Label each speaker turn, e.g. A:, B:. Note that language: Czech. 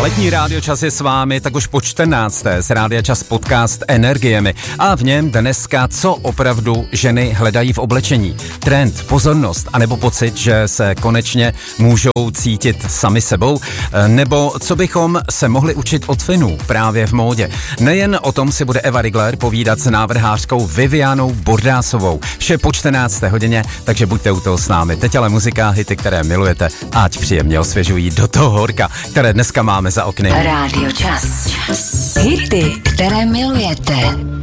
A: Letní rádiočas je s vámi, tak už po 14. z Rádiočas podcast Energiemi. A v něm dneska, co opravdu ženy hledají v oblečení. Trend, pozornost, anebo pocit, že se konečně můžou cítit sami sebou, nebo co bychom se mohli učit od Finů právě v módě. Nejen o tom si bude Eva Rigler povídat s návrhářkou Vivianou Bordásovou. Vše po 14. hodině, takže buďte u toho s námi. Teď ale muzika, hity, které milujete, ať příjemně osvěžují do toho horka, které dneska máme za okny.
B: Rádiočas. Hity, které milujete.